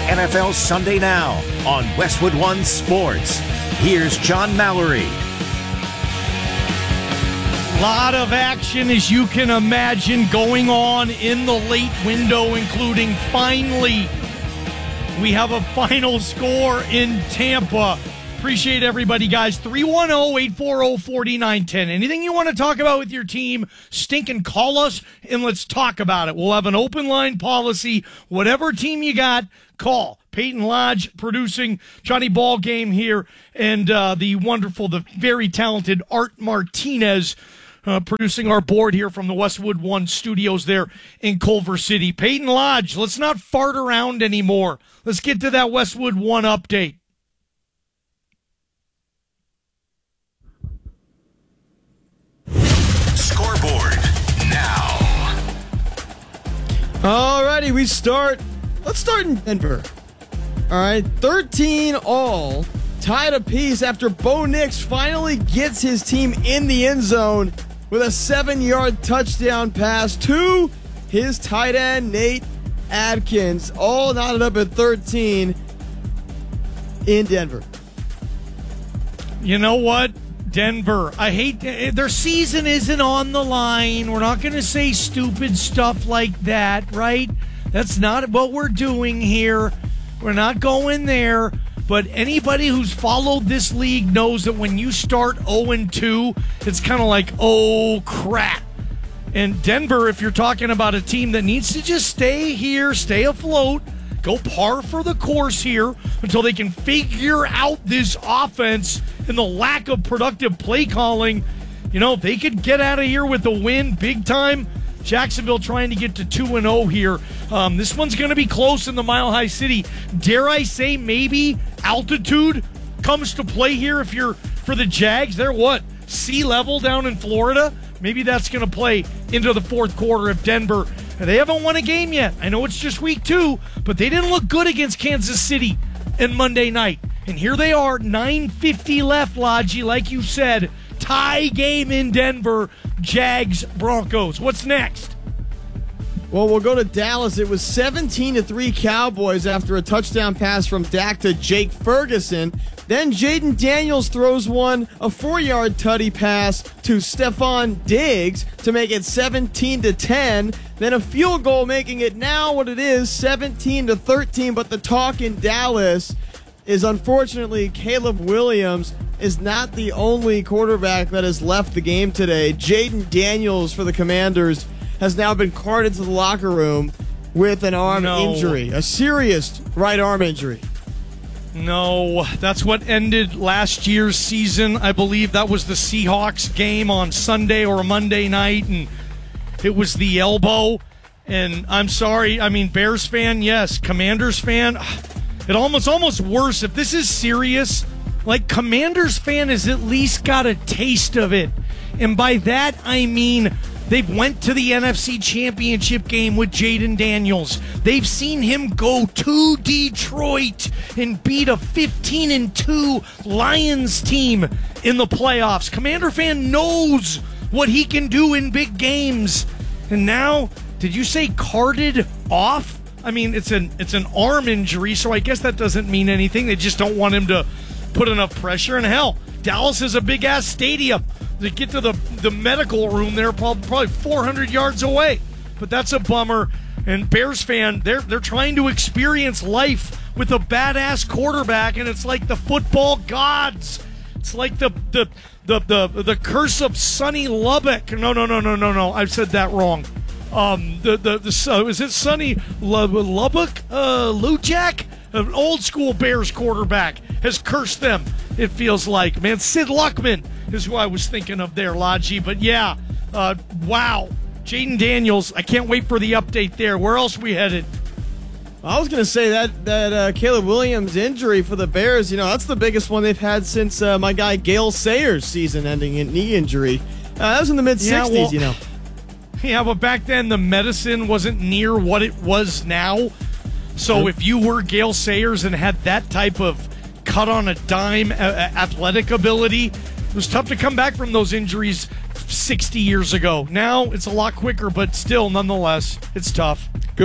NFL Sunday Now on Westwood One Sports. Here's John Mallory. Lot of action, as you can imagine, going on in the late window, including finally we have a final score in Tampa. Appreciate everybody, guys. 310-840-4910. Anything you want to talk about with your team, stink and call us, and let's talk about it. We'll have an open line policy. Whatever team you got, call. Peyton Lodge producing Johnny Ballgame here, and the very talented Art Martinez producing our board here from the Westwood One studios there in Culver City. Peyton Lodge, let's not fart around anymore. Let's get to that Westwood One update. Scoreboard now. Alrighty, let's start in Denver. Alright, 13 all, tied apiece after Bo Nix finally gets his team in the end zone with a 7-yard touchdown pass to his tight end, Nate Adkins. All knotted up at 13 in Denver. You know what? Denver, I hate their season isn't on the line. We're not going to say stupid stuff like that, right? That's not what we're doing here. We're not going there. But anybody who's followed this league knows that when you start 0-2, it's kind of like, oh, crap. And Denver, if you're talking about a team that needs to just stay here, stay afloat, go par for the course here until they can figure out this offense and the lack of productive play calling. You know, if they could get out of here with a win big time, Jacksonville trying to get to 2-0 here. This one's going to be close in the Mile High City. Dare I say maybe altitude comes to play here if you're for the Jags. They're sea level down in Florida? Maybe that's going to play into the fourth quarter of Denver. They haven't won a game yet. I know it's just week 2, but they didn't look good against Kansas City on Monday night. And here they are, 9:50 left, Lodgy, like you said. Tie game in Denver, Jags, Broncos. What's next? Well, we'll go to Dallas. It was 17-3 Cowboys after a touchdown pass from Dak to Jake Ferguson. Then Jaden Daniels throws a 4-yard tutty pass to Stephon Diggs to make it 17-10. Then a field goal, making it now what it is, 17-13. But the talk in Dallas is, unfortunately, Caleb Williams is not the only quarterback that has left the game today. Jaden Daniels for the Commanders has now been carted to the locker room with an arm injury, a serious right arm injury. No, that's what ended last year's season. I believe that was the Seahawks game on Sunday or Monday night, and it was the elbow. And I'm sorry, I mean, Bears fan, yes. Commanders fan, it almost worse. If this is serious, like, Commanders fan has at least got a taste of it. And by that, I mean they went to the NFC Championship game with Jaden Daniels. They've seen him go to Detroit and beat a 15-2 Lions team in the playoffs. Commander fan knows what he can do in big games. And now, did you say carted off? I mean, it's an arm injury, so I guess that doesn't mean anything. They just don't want him to put enough pressure. And hell, Dallas is a big-ass stadium. To get to the medical room, they're probably 400 yards away. But that's a bummer. And Bears fan, they're trying to experience life with a badass quarterback, and it's like the football gods. It's like the curse of Sonny Lubbock. No. I've said that wrong. Is it Sonny Lubbock? Lujack? An old school Bears quarterback has cursed them, it feels like. Man, Sid Luckman is who I was thinking of there, Lodgy. But yeah, wow. Jaden Daniels, I can't wait for the update there. Where else we headed? I was going to say that Caleb Williams injury for the Bears, that's the biggest one they've had since my guy Gale Sayers' season-ending knee injury. That was in the mid-60s, Yeah, but back then the medicine wasn't near what it was now. So if you were Gale Sayers and had that type of cut-on-a-dime athletic ability, it was tough to come back from those injuries 60 years ago. Now it's a lot quicker, but still, nonetheless, it's tough. Good point.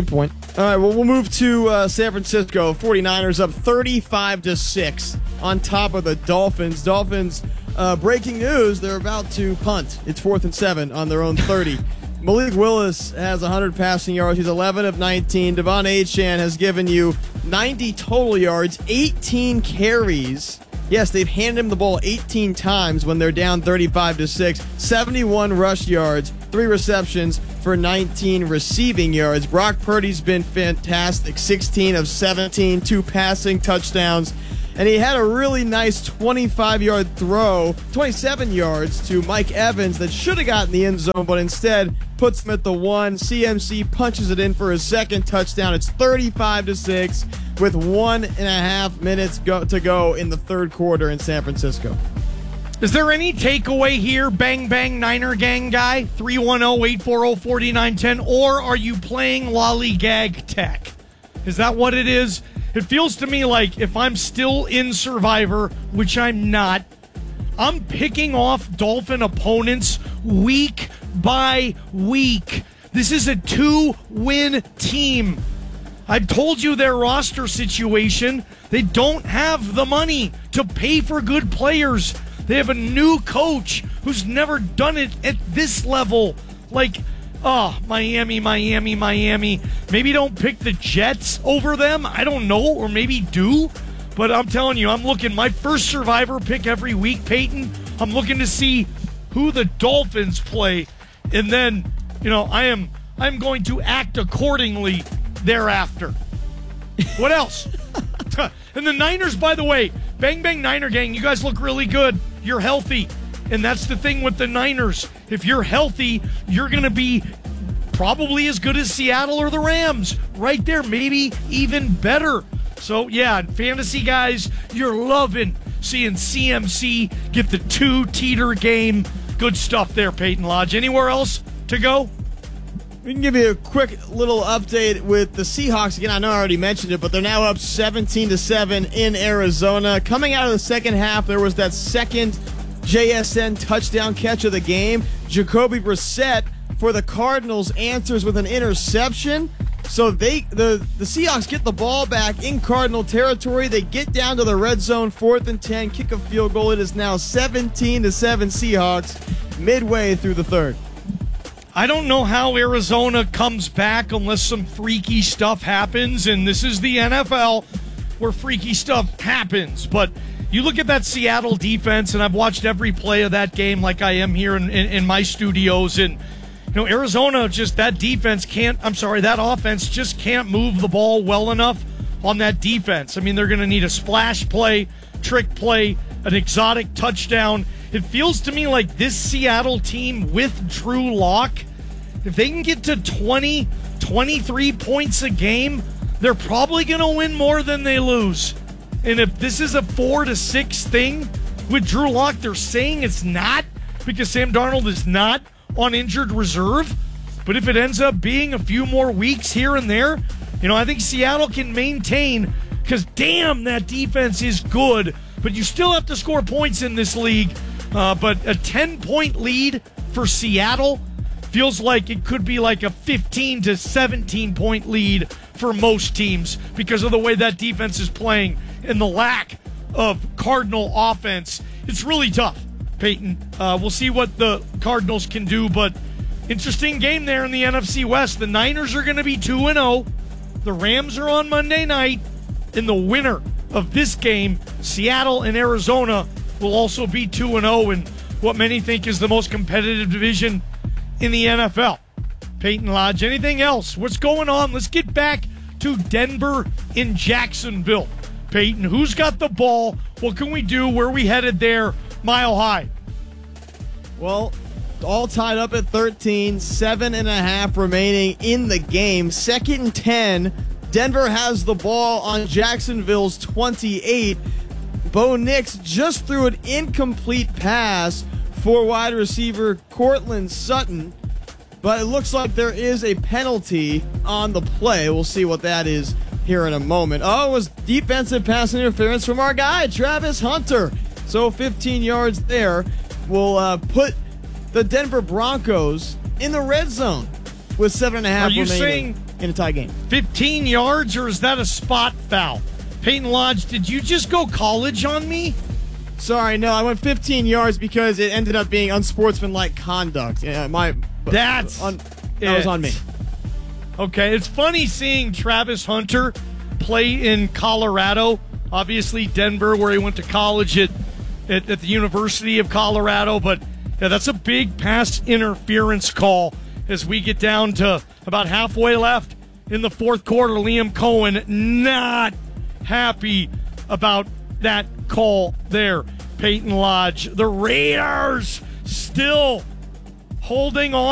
All right, well, we'll move to San Francisco. 49ers up 35-6 on top of the Dolphins. Dolphins, breaking news, they're about to punt. It's 4th and 7 on their own 30. Malik Willis has 100 passing yards. He's 11 of 19. Devon Achane has given you 90 total yards, 18 carries. Yes, they've handed him the ball 18 times when they're down 35-6. 71 rush yards, 3 receptions for 19 receiving yards. Brock Purdy's been fantastic. 16 of 17, 2 passing touchdowns. And he had a really nice 25-yard throw, 27 yards to Mike Evans that should have gotten the end zone, but instead puts him at the 1. CMC punches it in for his second touchdown. It's 35-6 with 1.5 minutes to go in the third quarter in San Francisco. Is there any takeaway here, Bang Bang Niner Gang guy, 310-840-4910, or are you playing lollygag tech? Is that what it is? It feels to me like if I'm still in Survivor, which I'm not, I'm picking off Dolphin opponents week by week. This is a 2-win team. I've told you their roster situation. They don't have the money to pay for good players. They have a new coach who's never done it at this level. Miami. Maybe don't pick the Jets over them. I don't know, or maybe do. But I'm telling you, I'm looking, my first Survivor pick every week, Peyton, I'm looking to see who the Dolphins play. And then, I'm going to act accordingly thereafter. What else? And the Niners, by the way, Bang Bang Niner Gang, you guys look really good. You're healthy. And that's the thing with the Niners. If you're healthy, you're going to be probably as good as Seattle or the Rams. Right there, maybe even better. So, yeah, fantasy guys, you're loving seeing CMC get the 2-teeter game. Good stuff there, Peyton Lodge. Anywhere else to go? We can give you a quick little update with the Seahawks. Again, I know I already mentioned it, but they're now up 17-7 in Arizona. Coming out of the second half, there was that second JSN touchdown catch of the game. Jacoby Brissett for the Cardinals answers with an interception. So the Seahawks get the ball back in Cardinal territory. They get down to the red zone, 4th and 10, kick a field goal. It is now 17-7 Seahawks midway through the third. I don't know how Arizona comes back unless some freaky stuff happens, and this is the NFL where freaky stuff happens. But you look at that Seattle defense, and I've watched every play of that game like I am here in my studios, and Arizona, just that offense just can't move the ball well enough on that defense. I mean, they're going to need a splash play, trick play, an exotic touchdown. It feels to me like this Seattle team with Drew Lock, if they can get to 20, 23 points a game, they're probably going to win more than they lose. And if this is a 4-6 thing with Drew Lock, they're saying it's not because Sam Darnold is not on injured reserve. But if it ends up being a few more weeks here and there, I think Seattle can maintain because, damn, that defense is good. But you still have to score points in this league. But a 10-point lead for Seattle feels like it could be like a 15 to 17-point lead for most teams because of the way that defense is playing and the lack of Cardinal offense. It's really tough, Peyton. We'll see what the Cardinals can do, but interesting game there in the NFC West. The Niners are going to be 2-0. The Rams are on Monday night, and the winner of this game, Seattle and Arizona, will also be 2-0 in what many think is the most competitive division in the NFL. Peyton Lodge, anything else? What's going on? Let's get back to Denver in Jacksonville. Peyton, who's got the ball? What can we do? Where are we headed there? Mile High. Well, all tied up at 13, 7.5 remaining in the game. 2nd and 10. Denver has the ball on Jacksonville's 28. Bo Nix just threw an incomplete pass for wide receiver Courtland Sutton, but it looks like there is a penalty on the play. We'll see what that is here in a moment. Oh, it was defensive pass interference from our guy, Travis Hunter. So 15 yards there will put the Denver Broncos in the red zone with 7.5 remaining. in a tie game. 15 yards, or is that a spot foul? Peyton Lodge, did you just go college on me? Sorry, no, I went 15 yards because it ended up being unsportsmanlike conduct. That was on me. Okay, it's funny seeing Travis Hunter play in Colorado. Obviously, Denver, where he went to college at the University of Colorado. But yeah, that's a big pass interference call as we get down to about halfway left in the fourth quarter. Liam Cohen not happy about that call there. Peyton Lodge, the Raiders still holding on.